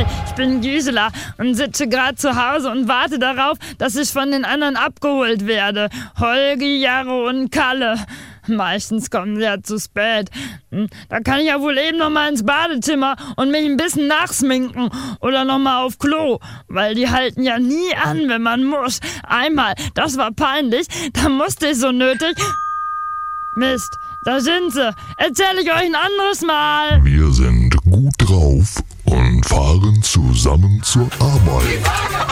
Hi, ich bin Gisela und sitze gerade zu Hause und warte darauf, dass ich von den anderen abgeholt werde. Holgi, Jaro und Kalle. Meistens kommen sie ja zu spät. Da kann ich ja wohl eben noch mal ins Badezimmer und mich ein bisschen nachsminken oder noch mal auf Klo, weil die halten ja nie an, wenn man muss. Einmal, das war peinlich, da musste ich so nötig... Mist, da sind sie. Erzähle ich euch ein anderes Mal. Wir sind gut drauf und fahren zusammen zur Arbeit.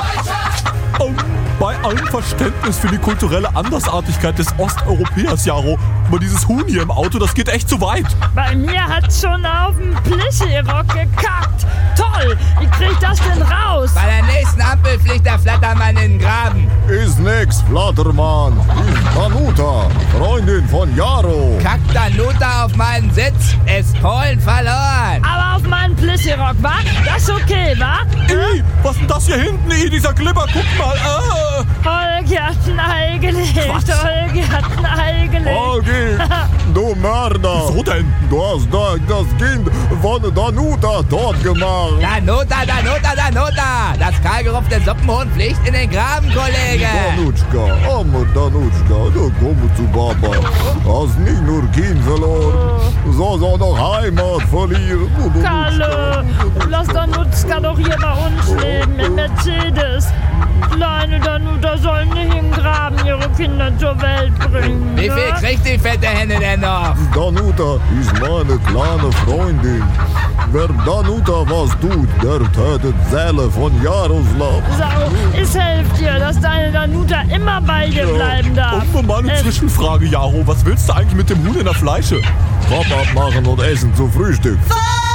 Bei allem Verständnis für die kulturelle Andersartigkeit des Osteuropäers, Jaro, aber dieses Huhn hier im Auto, das geht echt zu weit. Bei mir hat's schon auf den Plissy-Rock gekackt. Toll, wie krieg ich das denn raus? Bei der nächsten Ampel fliegt der Flattermann in den Graben. Ist nix, Flattermann. Ist Danuta, Freundin von Jaro. Kackt Danuta auf meinen Sitz, ist Polen verloren. Aber auf meinen Plissy-Rock, wa? Das ist okay, wa? Was ist denn das hier hinten, dieser Glibber? Guck mal. Holgi hat ein Ei gelegt. Was? Holgi hat ein Ei gelegt. Holgi, du Mörder. Wieso denn? Du hast das Kind von Danuta tot gemacht. Danuta. Das kahlgerupfte Suppenhuhn fliegt in den Graben, Kollege. Danutschka, arme Danutschka, du komm zu Papa. Hast nicht nur Kind verloren, sondern auch noch Heimat verlieren. Kalle, lass Danutschka doch hier bei uns leben, im Mercedes. Kleine Danuta soll nicht im Graben ihre Kinder zur Welt bringen. Wie viel kriegt die fette Henne denn noch? Danuta ist meine kleine Freundin. Wer Danuta was tut, der tötet Seele von Jaroslav. So, ich helfe dir, dass deine Danuta immer bei dir bleiben darf. Und mal eine Zwischenfrage, Jaro. Was willst du eigentlich mit dem Huhn in der Fleische? Kopf abmachen und essen zum Frühstück.